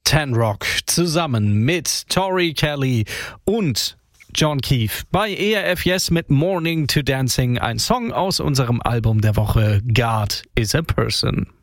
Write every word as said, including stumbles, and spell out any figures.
Ten Rock zusammen mit Tori Kelly und John Keefe bei E R F Yes mit Morning to Dancing, ein Song aus unserem Album der Woche God is a Person.